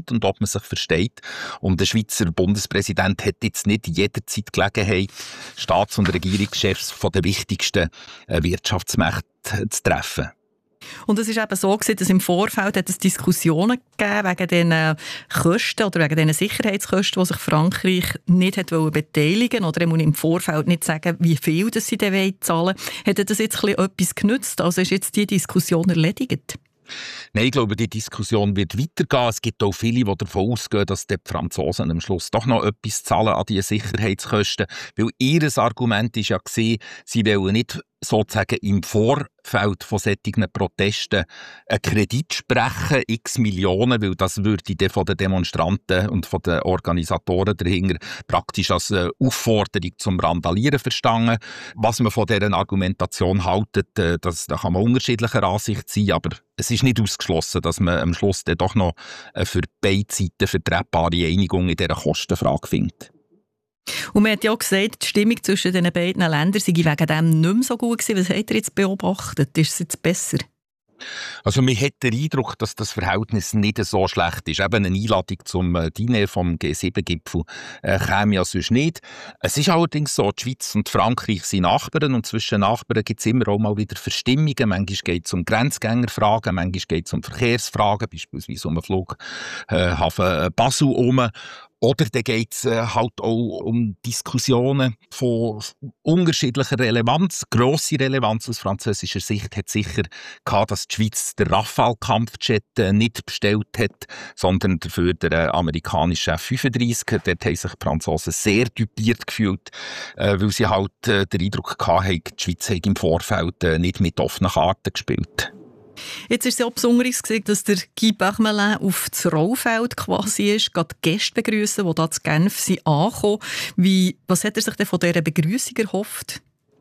kommt und ob man sich versteht. Und der Schweizer Bundespräsident hat jetzt nicht jederzeit Gelegenheit, Staats- und Regierungschefs von den wichtigsten Wirtschaftsmächten zu treffen. Und es war eben so, dass im Vorfeld hat es Diskussionen gegeben wegen diesen Kosten oder wegen diesen Sicherheitskosten, wo sich Frankreich nicht beteiligen wollte oder im Vorfeld nicht sagen, wie viel das sie dann zahlen wollen. Hat das jetzt etwas genützt? Also ist jetzt die Diskussion erledigt? Nein, ich glaube, die Diskussion wird weitergehen. Es gibt auch viele, die davon ausgehen, dass die Franzosen am Schluss doch noch etwas zahlen an diese Sicherheitskosten. Weil ihr Argument ist ja gewesen, sie wollen nicht sozusagen im Vorfeld von solchen Protesten einen Kredit sprechen, x Millionen, weil das würde dann von den Demonstranten und von den Organisatoren dahinter praktisch als Aufforderung zum Randalieren verstanden. Was man von dieser Argumentation hält, da kann man unterschiedlicher Ansicht sein, aber es ist nicht ausgeschlossen, dass man am Schluss dann doch noch für beide Seiten vertretbare Einigung in dieser Kostenfrage findet. Und man hat ja auch gesagt, die Stimmung zwischen den beiden Ländern sei wegen dem nicht mehr so gut gewesen. Was habt ihr jetzt beobachtet? Ist es jetzt besser? Also man hat den Eindruck, dass das Verhältnis nicht so schlecht ist. Eben eine Einladung zum Diner vom G7-Gipfel käme ja sonst nicht. Es ist allerdings so, die Schweiz und Frankreich sind Nachbarn und zwischen Nachbarn gibt es immer auch mal wieder Verstimmungen. Manchmal geht es um Grenzgängerfragen, manchmal geht es um Verkehrsfragen, beispielsweise um den Flughafen Basel herum. Oder dann geht es halt auch um Diskussionen von unterschiedlicher Relevanz. Grosse Relevanz aus französischer Sicht hat sicher gehabt, dass die Schweiz den Rafale-Kampfjet nicht bestellt hat, sondern dafür den amerikanischen F-35. Dort haben sich die Franzosen sehr dupiert gefühlt, weil sie halt den Eindruck hatten, die Schweiz hat im Vorfeld nicht mit offenen Karten gespielt. Jetzt ist es ja auch Besonderes, dass der Guy Parmelin auf das Rollfeld quasi ist, gerade die Gäste begrüßen, die hier zu Genf sind angekommen. Was hat er sich denn von dieser Begrüßung erhofft?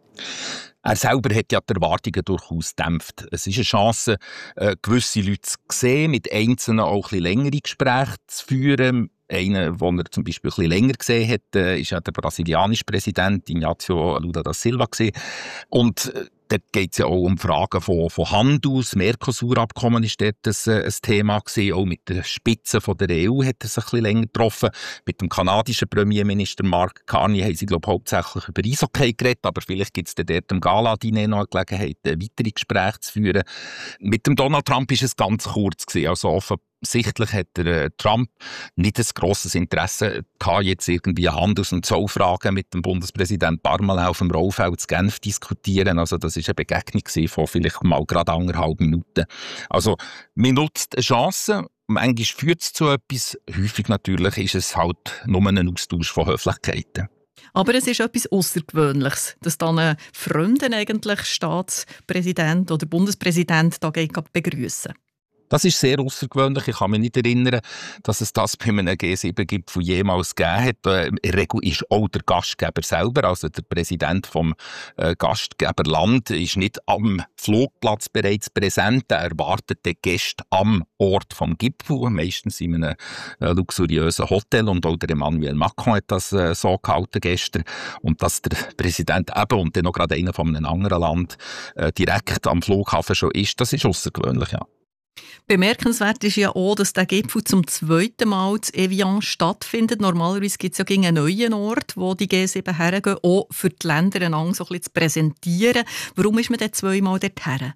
Er selber hat ja die Erwartungen durchaus gedämpft. Es ist eine Chance, gewisse Leute zu sehen, mit Einzelnen auch ein bisschen längere Gespräche zu führen. Einer, den er zum Beispiel ein bisschen länger gesehen hat, ist ja der brasilianische Präsident Inácio Lula da Silva gewesen. Und dort geht es ja auch um Fragen von Handel. Das Mercosur-Abkommen ist dort ein Thema gewesen. Auch mit den Spitzen von der EU hat er sich ein bisschen länger getroffen. Mit dem kanadischen Premierminister Mark Carney haben sie, glaube ich, hauptsächlich über Eishockey geredet. Aber vielleicht gibt es dort im Gala-Diner noch eine Gelegenheit, weitere Gespräche zu führen. Mit dem Donald Trump war es ganz kurz gewesen. Also offensichtlich hat Trump nicht ein grosses Interesse gehabt, jetzt irgendwie Handels- und Zollfragen mit dem Bundespräsident Parmelin auf dem Rollfeld zu Genf diskutieren. Also das war eine Begegnung von vielleicht mal gerade 1,5 Minuten. Also man nutzt eine Chance. Manchmal führt es zu etwas. Häufig natürlich ist es halt nur ein Austausch von Höflichkeiten. Aber es ist etwas Außergewöhnliches, dass dann ein Fremden eigentlich Staatspräsident oder Bundespräsident da begrüßen. Das ist sehr außergewöhnlich. Ich kann mich nicht erinnern, dass es das bei einem G7-Gipfel jemals gegeben hat. In der Regel ist auch der Gastgeber selber, also der Präsident vom Gastgeberland, ist nicht am Flugplatz bereits präsent. Er erwartet den Gäste am Ort vom Gipfel, meistens in einem luxuriösen Hotel. Und auch der Emmanuel Macron hat das so gehalten gestern. Und dass der Präsident eben und dann noch gerade einer von einem anderen Land direkt am Flughafen schon ist, das ist außergewöhnlich, ja. Bemerkenswert ist ja auch, dass der Gipfel zum 2. Mal in Evian stattfindet. Normalerweise gibt es ja einen neuen Ort, wo die G7 hergehen, auch für die Länder einander so ein bisschen zu präsentieren. Warum ist man denn 2-mal dorthin?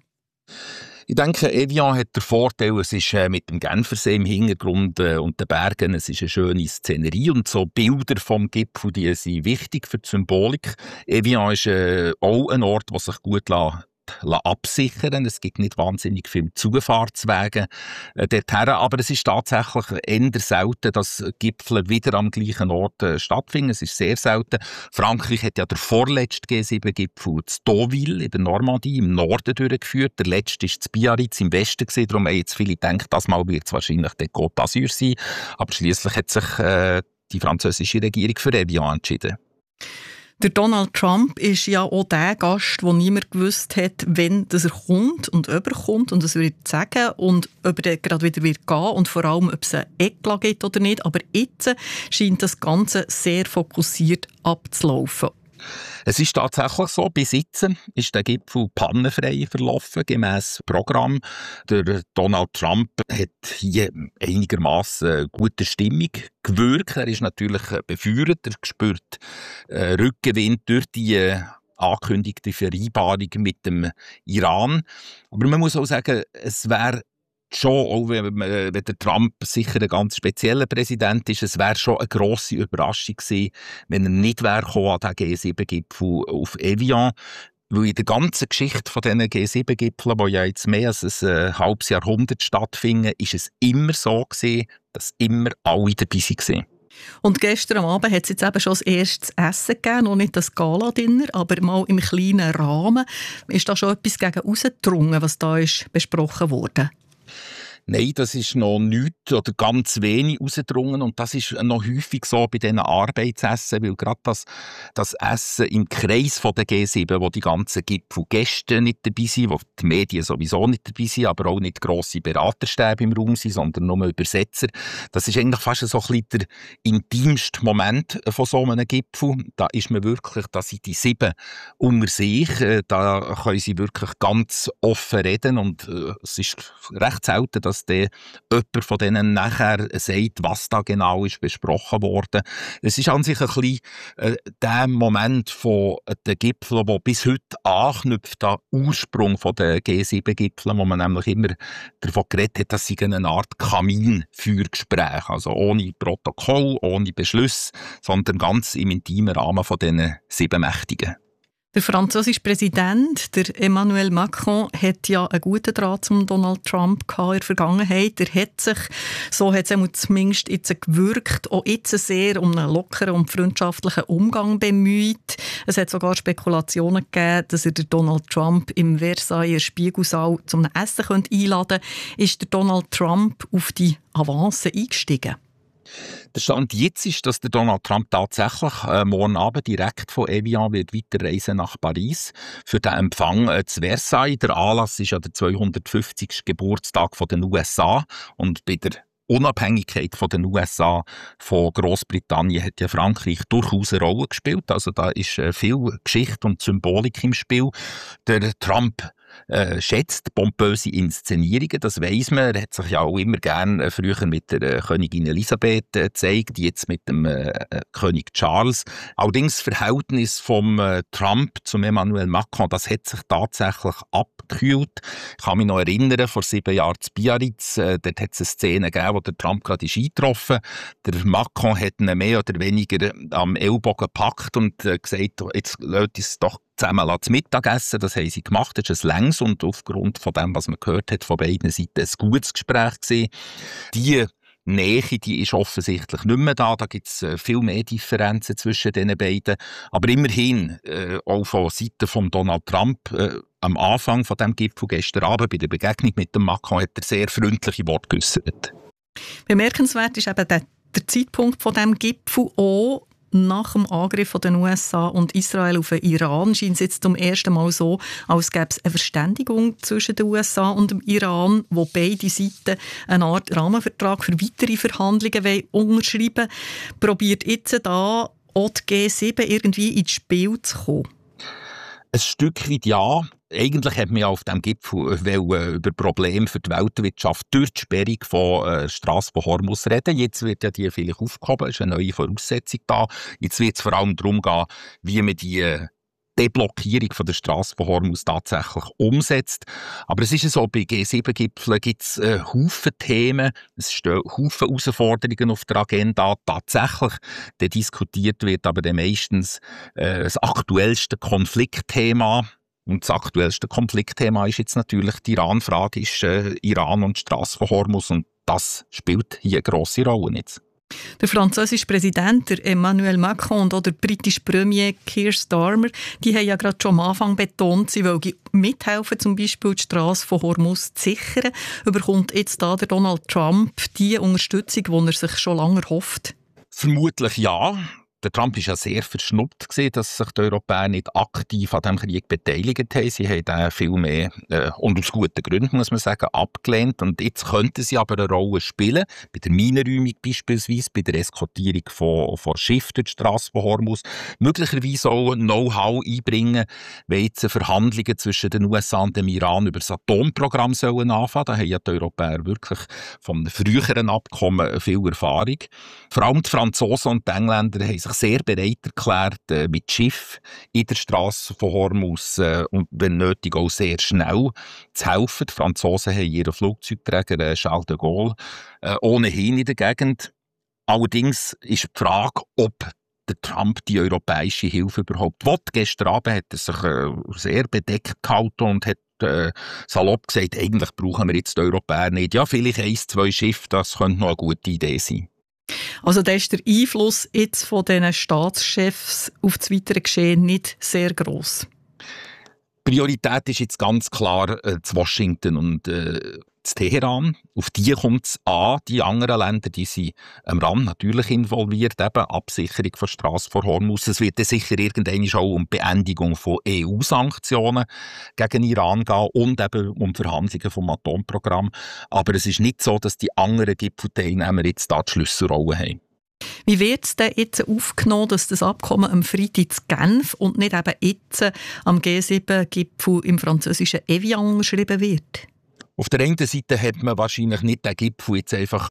Ich denke, Evian hat den Vorteil, es ist mit dem Genfersee im Hintergrund und den Bergen, es ist eine schöne Szenerie und so Bilder vom Gipfel, die sind wichtig für die Symbolik. Evian ist auch ein Ort, der sich gut absichern. Es gibt nicht wahnsinnig viele Zufahrtswege dorthin, aber es ist tatsächlich eher selten, dass Gipfel wieder am gleichen Ort stattfinden. Es ist sehr selten. Frankreich hat ja den vorletzten G7-Gipfel in Deauville in der Normandie im Norden durchgeführt. Der letzte war in Biarritz im Westen gewesen. Darum haben jetzt viele gedacht, das Mal wird es wahrscheinlich der Côte d'Azur sein. Aber schliesslich hat sich die französische Regierung für Evian entschieden. Der Donald Trump ist ja auch der Gast, der niemand gewusst hat, wann er kommt und ob er kommt und das würde ich sagen und ob er gerade wieder gehen wird und vor allem, ob es ein Eklat gibt oder nicht. Aber jetzt scheint das Ganze sehr fokussiert abzulaufen. Es ist tatsächlich so, bis jetzt ist der Gipfel pannenfrei verlaufen, gemäss Programm. Der Donald Trump hat hier einigermaßen gute Stimmung gewirkt. Er ist natürlich befeuert, er spürt Rückenwind durch die angekündigte Vereinbarung mit dem Iran. Aber man muss auch sagen, es wäre schon, auch wenn der Trump sicher ein ganz spezieller Präsident ist, es wäre schon eine grosse Überraschung gewesen, wenn er nicht wäre gekommen an den G7-Gipfel auf Evian. Weil in der ganzen Geschichte von diesen G7-Gipfeln, die ja jetzt mehr als ein halbes Jahrhundert stattfinden, ist es immer so gewesen, dass immer alle dabei waren. Und gestern am Abend hat es jetzt eben schon das erste Essen gegeben, noch nicht das Gala-Dinner, aber mal im kleinen Rahmen. Ist da schon etwas gegen rausgedrungen, was da ist besprochen wurde? Nein, das ist noch nichts oder ganz wenig rausgedrungen und das ist noch häufig so bei diesen Arbeitsessen, weil gerade das Essen im Kreis von der G7, wo die ganzen Gipfelgäste nicht dabei sind, wo die Medien sowieso nicht dabei sind, aber auch nicht grosse Beraterstäbe im Raum sind, sondern nur Übersetzer, das ist eigentlich fast so ein bisschen der intimste Moment von so einem Gipfel. Da ist man wirklich, da sind die 7 unter sich, da können sie wirklich ganz offen reden und es ist recht selten, dass jemand von denen nachher sagt, was da genau ist besprochen worden. Es ist an sich ein bisschen der Moment von den Gipfeln, der bis heute anknüpft an den Ursprung der G7-Gipfeln, wo man nämlich immer davon geredet hat, dass sie eine Art Kaminfeuergespräch, also ohne Protokoll, ohne Beschluss, sondern ganz im intimen Rahmen von diesen 7 Mächtigen. Der französische Präsident, der Emmanuel Macron, hat ja einen guten Draht zum Donald Trump in der Vergangenheit. Er hat sich, so hat es zumindest jetzt gewirkt, auch jetzt sehr um einen lockeren und freundschaftlichen Umgang bemüht. Es hat sogar Spekulationen gegeben, dass er Donald Trump im Versailler Spiegelsaal zum Essen einladen könnte. Ist der Donald Trump auf die Avance eingestiegen? Der Stand jetzt ist, dass der Donald Trump tatsächlich morgen Abend direkt von Evian wird weiterreisen nach Paris für den Empfang zu Versailles. Der Anlass ist ja der 250. Geburtstag den USA und bei der Unabhängigkeit von den USA von Großbritannien hat ja Frankreich durchaus eine Rolle gespielt. Also da ist viel Geschichte und Symbolik im Spiel. Der Trump schätzt pompöse Inszenierungen, das weiss man. Er hat sich ja auch immer gerne früher mit der Königin Elisabeth gezeigt, jetzt mit dem König Charles. Allerdings das Verhältnis vom Trump zum Emmanuel Macron, das hat sich tatsächlich abgekühlt. Ich kann mich noch erinnern, vor 7 Jahren in Biarritz, dort hat es eine Szene gegeben, wo der Trump gerade eingetroffen ist. Der Macron hat ihn mehr oder weniger am Ellbogen gepackt und gesagt, jetzt lasst uns doch zusammen zu Mittagessen. Das haben sie gemacht. Das ist ein längs und aufgrund von dem, was man gehört hat, von beiden Seiten ein gutes Gespräch gewesen. Die Nähe, die ist offensichtlich nicht mehr da. Da gibt es viel mehr Differenzen zwischen den beiden. Aber immerhin, auch von Seiten von Donald Trump, am Anfang von dem Gipfel gestern Abend bei der Begegnung mit dem Macron hat er sehr freundliche Worte geäussert. Bemerkenswert ist eben der Zeitpunkt von dem Gipfel auch. Nach dem Angriff der USA und Israel auf den Iran scheint es jetzt zum ersten Mal so, als gäbe es eine Verständigung zwischen den USA und dem Iran, wo beide Seiten eine Art Rahmenvertrag für weitere Verhandlungen unterschreiben wollen. Probiert jetzt da auch die G7 irgendwie ins Spiel zu kommen? Ein Stück weit ja. Eigentlich hat man ja auf diesem Gipfel über Probleme für die Weltwirtschaft durch die Sperrung von Strasse von Hormuz reden. Jetzt wird ja die vielleicht aufgehoben, es ist eine neue Voraussetzung da. Jetzt wird es vor allem darum gehen, wie man die Deblockierung von der Strasse von Hormuz tatsächlich umsetzt. Aber es ist ja so, bei G7-Gipfeln gibt es Haufen Themen, es stehen Haufen Herausforderungen auf der Agenda. Tatsächlich, der diskutiert wird aber dann meistens das aktuellste Konfliktthema. Und das aktuellste Konfliktthema ist jetzt natürlich die Iran-Frage, ist Iran und die Strasse von Hormuz. Und das spielt hier eine grosse Rolle jetzt. Der französische Präsident, der Emmanuel Macron, und auch der britische Premier Keir Starmer, die haben ja gerade schon am Anfang betont, sie wollen mithelfen, zum Beispiel die Strasse von Hormuz zu sichern. Überkommt jetzt da der Donald Trump die Unterstützung, die er sich schon lange hofft? Vermutlich ja. Der Trump war ja sehr verschnuppt gewesen, dass sich die Europäer nicht aktiv an diesem Krieg beteiligt haben. Sie haben den viel mehr, und aus guten Gründen, muss man sagen, abgelehnt. Und jetzt könnten sie aber eine Rolle spielen. Bei der Minenräumung beispielsweise, bei der Eskortierung von Schiffen durch die Strasse von Hormuz. Möglicherweise auch Know-how einbringen, wenn jetzt Verhandlungen zwischen den USA und dem Iran über das Atomprogramm sollen anfangen. Da haben ja die Europäer wirklich von früheren Abkommen viel Erfahrung. Vor allem die Franzosen und die Engländer haben sich sehr bereit erklärt, mit Schiff in der Strasse von Hormuz und wenn nötig auch sehr schnell zu helfen. Die Franzosen haben ihren Flugzeugträger Charles de Gaulle ohnehin in der Gegend. Allerdings ist die Frage, ob der Trump die europäische Hilfe überhaupt will. Gestern Abend hat er sich sehr bedeckt gehalten und hat salopp gesagt, eigentlich brauchen wir jetzt die Europäer nicht. Ja, vielleicht 1, 2 Schiffe, das könnte noch eine gute Idee sein. Also da ist der Einfluss jetzt von diesen Staatschefs auf das weitere Geschehen nicht sehr gross. Priorität ist jetzt ganz klar zu Washington und zu Teheran. Auf die kommt es an. Die anderen Länder, die sind am Rand natürlich involviert, eben Absicherung von Strasse vor Hormuz. Es wird dann sicher irgendwann auch um die Beendigung von EU-Sanktionen gegen Iran gehen und eben um Verhandlungen vom Atomprogramm. Aber es ist nicht so, dass die anderen Gipfelteilnehmer jetzt da die Schlüsselrolle haben. Wie wird es denn jetzt aufgenommen, dass das Abkommen am Freitag zu Genf und nicht eben jetzt am G7-Gipfel im französischen Evian geschrieben wird? Auf der einen Seite hat man wahrscheinlich nicht den Gipfel jetzt einfach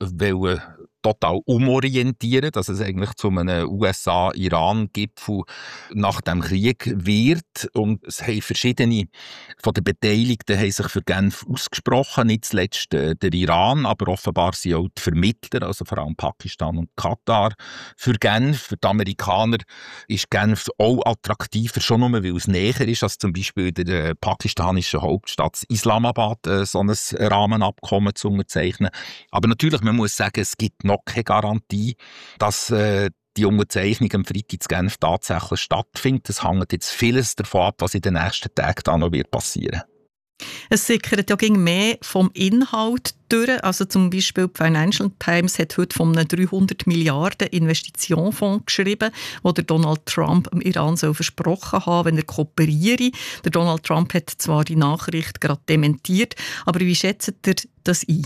total umorientieren, dass es eigentlich zu einem USA-Iran-Gipfel nach dem Krieg wird. Und es haben verschiedene von den Beteiligten haben sich für Genf ausgesprochen, nicht zuletzt der Iran, aber offenbar sind auch die Vermittler, also vor allem Pakistan und Katar, für Genf. Für die Amerikaner ist Genf auch attraktiver, schon nur, weil es näher ist, als zum Beispiel in der pakistanischen Hauptstadt Islamabad so ein Rahmenabkommen zu unterzeichnen. Aber natürlich, man muss sagen, es gibt noch keine Garantie, dass die Unterzeichnung am Freitag in Genf tatsächlich stattfindet. Es hängt jetzt vieles davon ab, was in den nächsten Tagen da noch passieren wird. Es sickert ja gegen mehr vom Inhalt durch. Also zum Beispiel die Financial Times hat heute von einem 300 Milliarden Investitionsfonds geschrieben, wo der Donald Trump dem Iran so versprochen hat, wenn er kooperiere. Der Donald Trump hat zwar die Nachricht gerade dementiert, aber wie schätzt ihr das ein?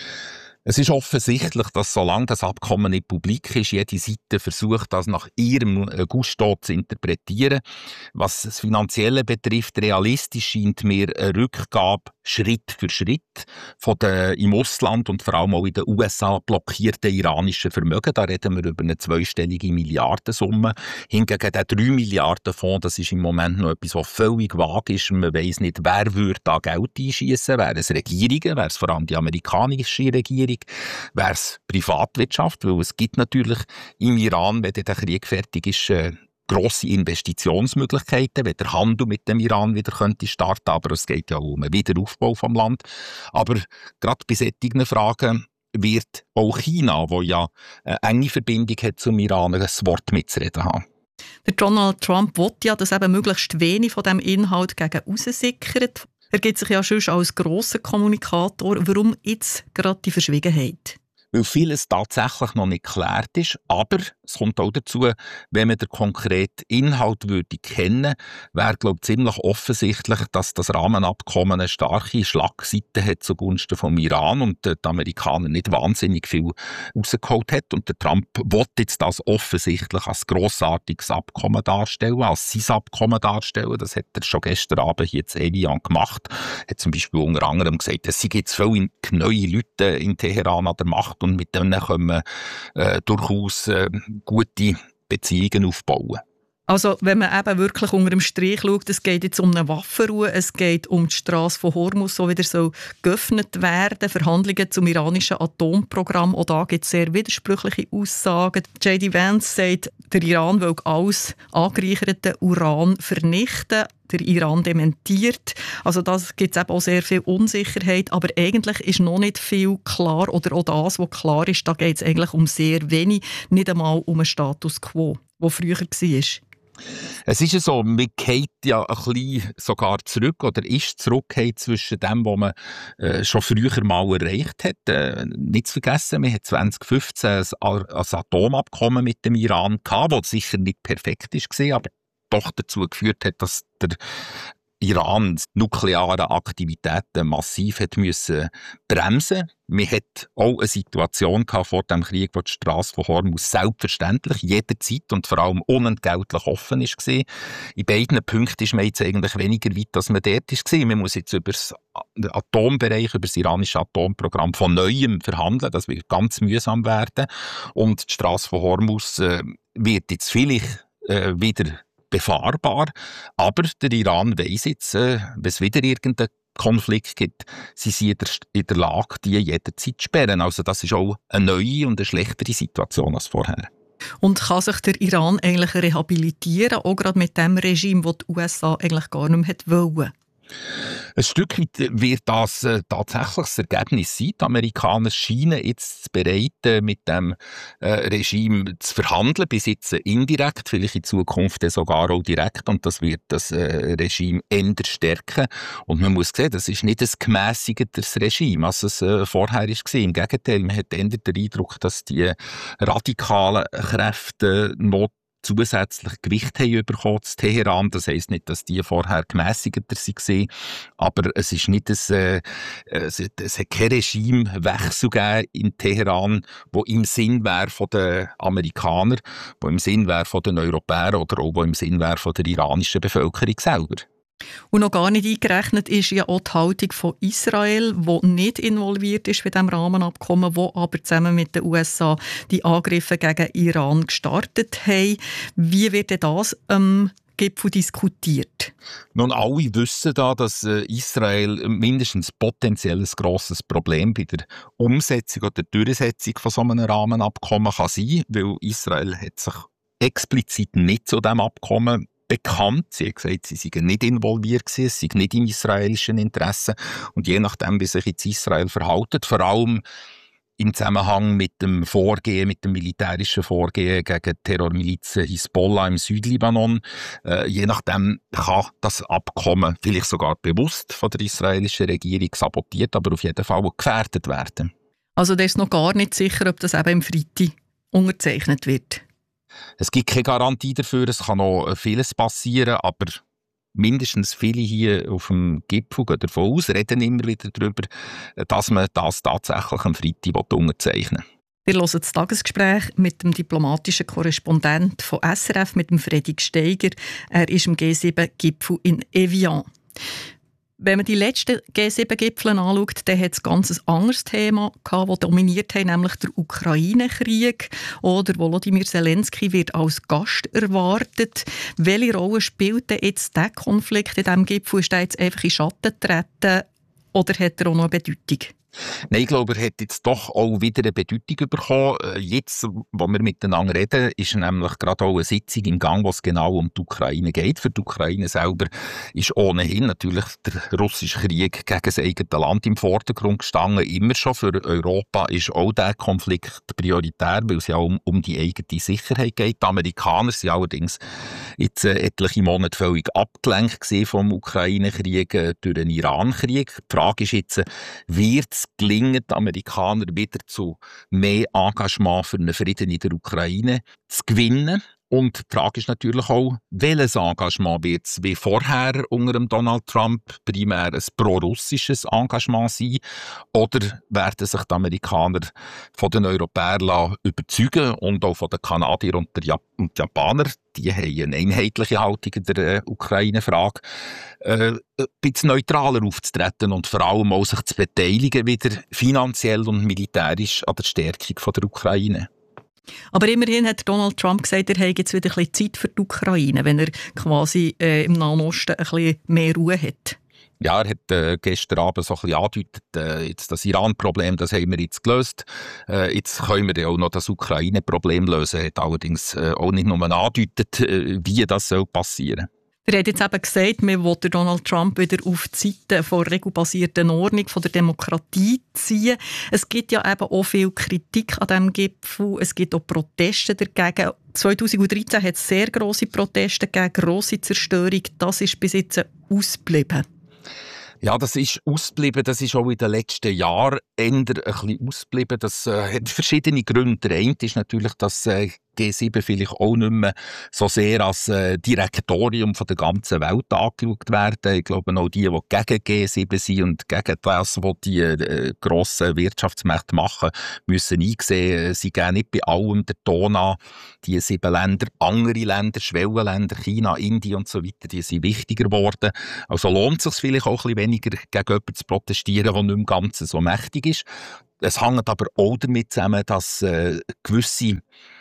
Es ist offensichtlich, dass solange das Abkommen nicht publik ist, jede Seite versucht, das nach ihrem Gusto zu interpretieren. Was das Finanzielle betrifft, realistisch scheint mir eine Rückgabe Schritt für Schritt von den im Ausland und vor allem auch in den USA blockierten iranischen Vermögen. Da reden wir über eine zweistellige Milliardensumme. Hingegen der 3 Milliarden Fonds, das ist im Moment noch etwas, was völlig vage ist. Man weiss nicht, wer würde da Geld einschießen. Wäre es Regierungen, wäre es vor allem die amerikanische Regierung, wäre es Privatwirtschaft, weil es gibt natürlich im Iran, wenn der Krieg fertig ist, grosse Investitionsmöglichkeiten, wenn der Handel mit dem Iran wieder könnte starten, aber es geht ja um den Wiederaufbau vom Land. Aber gerade bei solchen Fragen wird auch China, wo ja eine enge Verbindung hat zum Iran, ein Wort mitzureden haben. Der Donald Trump will ja, dass eben möglichst wenig von diesem Inhalt gegen aussickert. Er gibt sich ja schon als grosser Kommunikator. Warum jetzt gerade die Verschwiegenheit? Weil vieles tatsächlich noch nicht geklärt ist. Aber es kommt auch dazu, wenn man den konkreten Inhalt würde kennen, wäre, glaube ich, ziemlich offensichtlich, dass das Rahmenabkommen eine starke Schlagseite hat zugunsten vom Iran und die Amerikaner nicht wahnsinnig viel rausgeholt hat. Und der Trump will jetzt das offensichtlich als grossartiges Abkommen darstellen, als sein Abkommen darstellen. Das hat er schon gestern Abend hier in Evian gemacht. Er hat zum Beispiel unter anderem gesagt, es sind jetzt viele neue Leute in Teheran an der Macht und mit denen können wir durchaus gute Beziehungen aufbauen. Also wenn man eben wirklich unter dem Strich schaut, es geht jetzt um eine Waffenruhe, es geht um die Strasse von Hormuz, so wieder so geöffnet werden, Verhandlungen zum iranischen Atomprogramm, auch da gibt es sehr widersprüchliche Aussagen. J.D. Vance sagt, der Iran will alles angereicherte Uran vernichten. Der Iran dementiert. Also das gibt es eben auch sehr viel Unsicherheit, aber eigentlich ist noch nicht viel klar, oder auch das, was klar ist, da geht es eigentlich um sehr wenig, nicht einmal um einen Status quo, der früher war. Es ist ja so, man geht ja ein bisschen sogar zurück oder ist zurückgefallen zwischen dem, was man schon früher mal erreicht hat. Nicht zu vergessen, wir hatten 2015 ein Atomabkommen mit dem Iran gehabt, das sicher nicht perfekt war, aber doch dazu geführt hat, dass der Iran nukleare Aktivitäten massiv hat müssen bremsen. Wir hatten auch eine Situation gehabt vor dem Krieg, wo die Strasse von Hormuz selbstverständlich jederzeit und vor allem unentgeltlich offen war. In beiden Punkten ist man jetzt eigentlich weniger weit, als man dort war. Man muss jetzt über den Atombereich, über das iranische Atomprogramm von Neuem verhandeln. Das wird ganz mühsam werden. Und die Strasse von Hormuz wird jetzt vielleicht wieder befahrbar, aber der Iran weiss jetzt, wenn es wieder irgendeinen Konflikt gibt, sie sind in der Lage, die jederzeit zu sperren. Also das ist auch eine neue und eine schlechtere Situation als vorher. Und kann sich der Iran eigentlich rehabilitieren, auch gerade mit dem Regime, das die USA eigentlich gar nicht mehr wollen? Ein Stück weit wird das tatsächlich das Ergebnis sein. Die Amerikaner scheinen jetzt bereit, mit dem Regime zu verhandeln, bis jetzt indirekt, vielleicht in Zukunft sogar auch direkt. Und das wird das Regime eher stärken. Und man muss sehen, das ist nicht ein gemässigeres Regime, als es vorher war. Im Gegenteil, man hat eher den Eindruck, dass die radikalen Kräfte noch zusätzlich Gewicht haben bekommen in Teheran. Das heisst nicht, dass die vorher gemässigter waren, aber es ist nicht es hat kein Regimewechsel gegeben in Teheran, wo im Sinn wäre von den Amerikanern, wo im Sinn wäre von den Europäern oder auch wo im Sinn wäre von der iranischen Bevölkerung selber. Und noch gar nicht eingerechnet ist ja auch die Haltung von Israel, die nicht involviert ist bei diesem Rahmenabkommen, wo aber zusammen mit den USA die Angriffe gegen Iran gestartet haben. Wie wird denn das Gipfel diskutiert? Nun, alle wissen da, dass Israel mindestens potenziell ein grosses Problem bei der Umsetzung oder Durchsetzung von so einem Rahmenabkommen kann sein, weil Israel hat sich explizit nicht zu diesem Abkommen bekannt. Sie hat gesagt, sie seien nicht involviert gewesen, es sei nicht im israelischen Interesse. Und je nachdem, wie sich jetzt Israel verhält, vor allem im Zusammenhang mit dem Vorgehen, mit dem militärischen Vorgehen gegen die Terrormilizen Hisbollah im Südlibanon, je nachdem kann das Abkommen vielleicht sogar bewusst von der israelischen Regierung sabotiert, aber auf jeden Fall gefährdet werden. Also da ist noch gar nicht sicher, ob das eben im Freitag unterzeichnet wird. Es gibt keine Garantie dafür, es kann noch vieles passieren, aber mindestens viele hier auf dem Gipfel gehen davon aus, reden immer wieder darüber, dass man das tatsächlich am Freitag unterzeichnen will. Wir hören das Tagesgespräch mit dem diplomatischen Korrespondent von SRF, mit dem Fredrik Steiger. Er ist im G7-Gipfel in Evian. Wenn man die letzten G7-Gipfel anschaut, dann hat es ganz ein anderes Thema gehabt, das dominiert hat, nämlich der Ukraine-Krieg. Oder Volodymyr Zelensky wird als Gast erwartet. Welche Rolle spielt denn jetzt dieser Konflikt in diesem Gipfel? Ist der jetzt einfach in Schatten getreten oder hat er auch noch eine Bedeutung? Nein, ich glaube, er hat jetzt doch auch wieder eine Bedeutung bekommen. Jetzt, wo wir miteinander reden, ist nämlich gerade auch eine Sitzung im Gang, wo es genau um die Ukraine geht. Für die Ukraine selber ist ohnehin natürlich der russische Krieg gegen das eigene Land im Vordergrund gestanden. Immer schon. Für Europa ist auch dieser Konflikt prioritär, weil es ja um die eigene Sicherheit geht. Die Amerikaner sind allerdings jetzt etliche Monate völlig abgelenkt vom Ukraine-Krieg durch den Iran-Krieg. Die Frage ist jetzt, wird es gelingen, die Amerikaner wieder zu mehr Engagement für einen Frieden in der Ukraine zu gewinnen? Und die Frage ist natürlich auch, welches Engagement wird es wie vorher unter dem Donald Trump primär ein pro-russisches Engagement sein? Oder werden sich die Amerikaner von den Europäern überzeugen und auch von den Kanadiern und den Japanern? Die haben eine einheitliche Haltung in der Ukraine-Frage. Ein bisschen neutraler aufzutreten und vor allem auch sich zu beteiligen wieder finanziell und militärisch an der Stärkung von der Ukraine. Aber immerhin hat Donald Trump gesagt, er habe jetzt wieder ein bisschen Zeit für die Ukraine, wenn er quasi im Nahen Osten ein bisschen mehr Ruhe hat. Ja, er hat gestern Abend so ein bisschen angedeutet, jetzt das Iran-Problem, das haben wir jetzt gelöst. Jetzt können wir ja auch noch das Ukraine-Problem lösen. Er hat allerdings auch nicht nur angedeutet, wie das passieren soll. Er hat jetzt eben gesagt, man will Donald Trump wieder auf die Seite von regelbasierten Ordnung, von der Demokratie ziehen. Es gibt ja eben auch viel Kritik an diesem Gipfel. Es gibt auch Proteste dagegen. 2013 hat es sehr grosse Proteste gegeben, grosse Zerstörung. Das ist bis jetzt ausgeblieben. Ja, das ist ausgeblieben. Das ist auch in den letzten Jahren eher ein bisschen ausgeblieben. Das hat verschiedene Gründe. Der eine ist natürlich, dass G7 vielleicht auch nicht mehr so sehr als Direktorium von der ganzen Welt angeschaut werden. Ich glaube, auch die gegen G7 sind und gegen das, was die grossen Wirtschaftsmächte machen, müssen einsehen, sie geben nicht bei allem den Ton an. Die 7 Länder, andere Länder, Schwellenländer, China, Indien und so weiter, die sind wichtiger geworden. Also lohnt es sich vielleicht auch ein bisschen weniger gegen jemanden zu protestieren, der nicht im Ganzen so mächtig ist. Es hängt aber auch damit zusammen, dass gewisse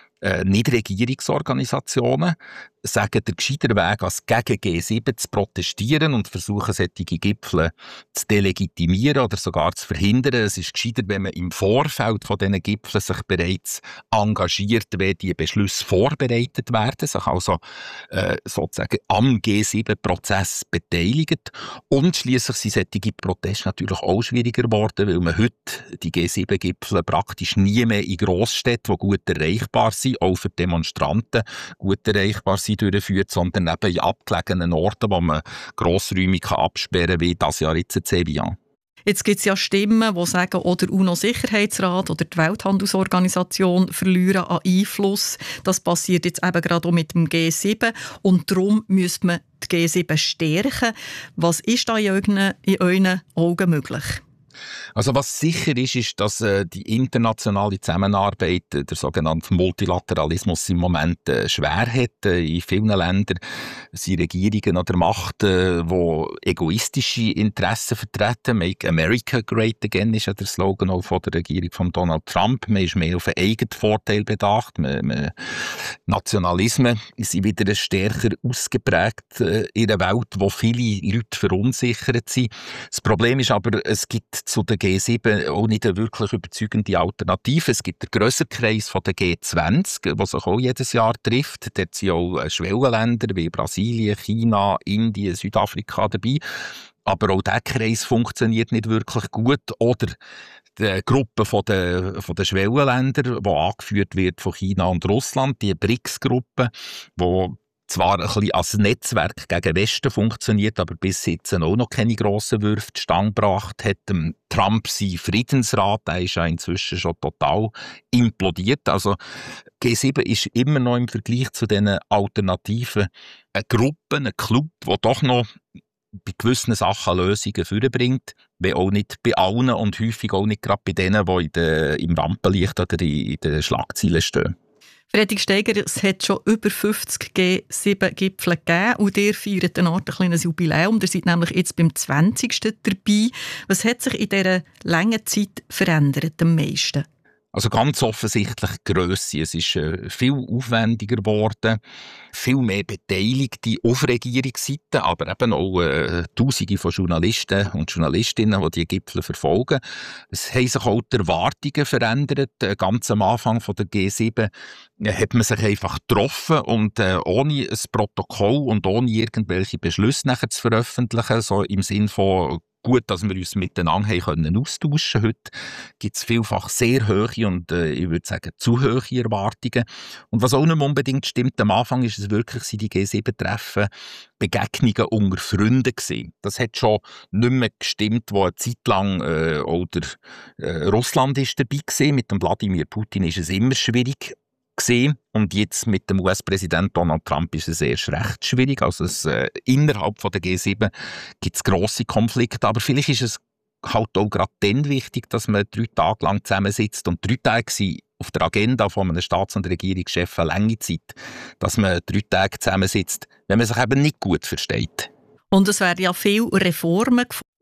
Nichtregierungsorganisationen sagen, der gescheiter Weg, als gegen G7 zu protestieren und versuchen, solche Gipfel zu delegitimieren oder sogar zu verhindern. Es ist gescheiter, wenn man im Vorfeld von diesen Gipfeln sich bereits engagiert, wenn die Beschlüsse vorbereitet werden, sich also sozusagen am G7-Prozess beteiligt. Und schliesslich sind solche Proteste natürlich auch schwieriger geworden, weil man heute die G7-Gipfel praktisch nie mehr in Grossstädten, die gut erreichbar sind, auch für Demonstranten gut erreichbar sind, durchführt, sondern eben in abgelegenen Orten, wo man grossräumig absperren kann, wie das Jahr jetzt in Evian. Jetzt gibt es ja Stimmen, die sagen, der UNO-Sicherheitsrat oder die Welthandelsorganisation verlieren an Einfluss. Das passiert jetzt eben gerade auch mit dem G7 und darum müsste man die G7 stärken. Was ist da in euren Augen möglich? Also was sicher ist, dass die internationale Zusammenarbeit, der sogenannte Multilateralismus im Moment schwer hat. In vielen Ländern sind Regierungen an der Macht, die egoistische Interessen vertreten. «Make America Great Again» ist ja der Slogan auch von der Regierung von Donald Trump. Man ist mehr auf einen eigenen Vorteil bedacht. Nationalismen sind wieder stärker ausgeprägt in einer Welt, wo viele Leute verunsichert sind. Das Problem ist aber, es gibt zu der G7 auch nicht eine wirklich überzeugende Alternative. Es gibt den grösseren Kreis von der G20, der sich auch jedes Jahr trifft. Dort sind auch Schwellenländer wie Brasilien, China, Indien, Südafrika dabei. Aber auch dieser Kreis funktioniert nicht wirklich gut. Oder die Gruppe von den Schwellenländern, die angeführt wird von China und Russland, die BRICS-Gruppe, die zwar ein bisschen als Netzwerk gegen den Westen funktioniert, aber bis jetzt auch noch keine grossen Würfe zustande gebracht hat. Trump, sein Friedensrat, der ist ja inzwischen schon total implodiert. Also G7 ist immer noch im Vergleich zu diesen Alternativen eine Gruppe, ein Club, der doch noch bei gewissen Sachen Lösungen vorbringt, wenn auch nicht bei allen und häufig auch nicht gerade bei denen, die im Rampenlicht oder in den Schlagzeilen stehen. Fredrik Steiger, es hat schon über 50 G7-Gipfel gegeben und ihr feiert eine Art ein kleines Jubiläum. Ihr seid nämlich jetzt beim 20. dabei. Was hat sich in dieser langen Zeit verändert am meisten? Also ganz offensichtlich die Grösse. Es ist viel aufwendiger geworden, viel mehr Beteiligte auf Regierungsseite, aber eben auch Tausende von Journalisten und Journalistinnen, die die Gipfel verfolgen. Es haben sich auch die Erwartungen verändert. Ganz am Anfang von der G7 hat man sich einfach getroffen und ohne ein Protokoll und ohne irgendwelche Beschlüsse nachher zu veröffentlichen, so im Sinn von gut, dass wir uns miteinander austauschen können. Heute gibt es vielfach sehr hohe und ich würde sagen zu hohe Erwartungen. Und was auch nicht unbedingt stimmt, am Anfang ist es wirklich die G7-Treffen Begegnungen unter Freunden gewesen. Das hat schon nicht mehr gestimmt, wo eine Zeit lang Russland ist dabei gewesen. Mit dem Wladimir Putin ist es immer schwierig gesehen. Und jetzt mit dem US-Präsident Donald Trump ist es erst recht schwierig. Also innerhalb von der G7 gibt es grosse Konflikte. Aber vielleicht ist es halt auch gerade dann wichtig, dass man 3 Tage lang zusammensitzt. Und 3 Tage sind auf der Agenda von einem Staats- und Regierungschef eine lange Zeit, dass man 3 Tage zusammensitzt, wenn man sich eben nicht gut versteht. Und es werden ja viele Reformen